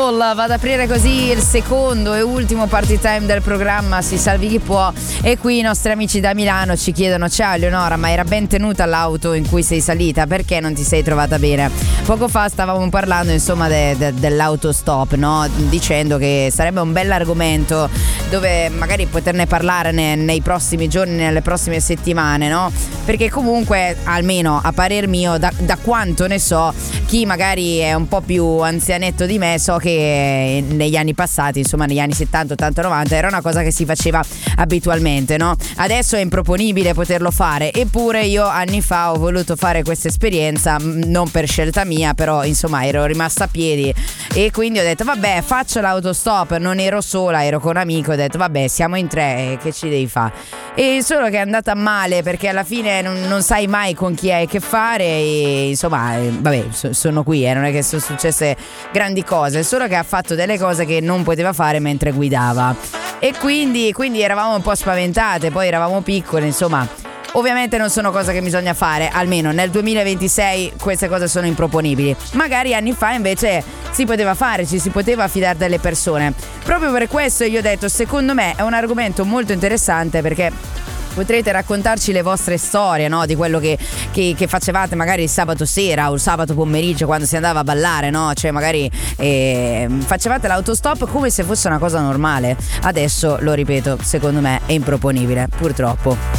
Soul va ad aprire così il secondo e ultimo party time del programma Si salvi chi può, e qui i nostri amici da Milano ci chiedono: ciao Eleonora, ma era ben tenuta l'auto in cui sei salita? Perché non ti sei trovata bene? Poco fa stavamo parlando insomma dell'autostop, no? Dicendo che sarebbe un bell'argomento dove magari poterne parlare nei prossimi giorni, nelle prossime settimane, no? Perché comunque, almeno a parer mio, da quanto ne so, chi magari è un po' più anzianetto di me, so che negli anni passati, insomma negli anni 70, 80, 90, era una cosa che si faceva abitualmente, no? Adesso è improponibile poterlo fare, eppure io anni fa ho voluto fare questa esperienza, non per scelta mia, però insomma ero rimasta a piedi e quindi ho detto vabbè, faccio l'autostop. Non ero sola, ero con un amico, ho detto vabbè, siamo in tre, che ci devi fare? E solo che è andata male, perché alla fine non sai mai con chi hai a che fare e insomma vabbè, sono qui, non è che sono successe grandi cose, solo che ha fatto delle cose che non poteva fare mentre guidava e quindi eravamo un po' spaventate, poi eravamo piccole, insomma. Ovviamente non sono cose che bisogna fare, almeno nel 2026 queste cose sono improponibili. Magari anni fa invece si poteva fare, ci si poteva affidare delle persone. Proprio per questo io ho detto, secondo me è un argomento molto interessante, perché potrete raccontarci le vostre storie, no? Di quello che facevate magari il sabato sera o il sabato pomeriggio quando si andava a ballare, no? Cioè magari facevate l'autostop come se fosse una cosa normale. Adesso, lo ripeto, secondo me è improponibile, purtroppo.